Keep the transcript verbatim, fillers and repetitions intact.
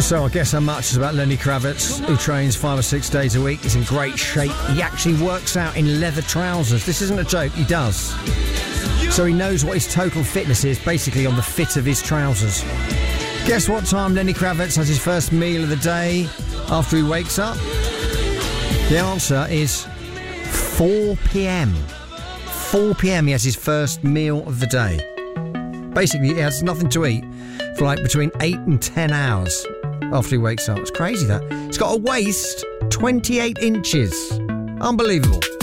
So I guess how much is about Lenny Kravitz, who trains five or six days a week. He's in great shape. He actually works out in leather trousers. This isn't a joke, he does. So he knows what his total fitness is, basically on the fit of his trousers. Guess what time Lenny Kravitz has his first meal of the day after he wakes up? The answer is four p.m. four p.m. he has his first meal of the day. Basically, he has nothing to eat for like between eight and ten hours after he wakes up. It's crazy, that. He's got a waist twenty-eight inches. Unbelievable.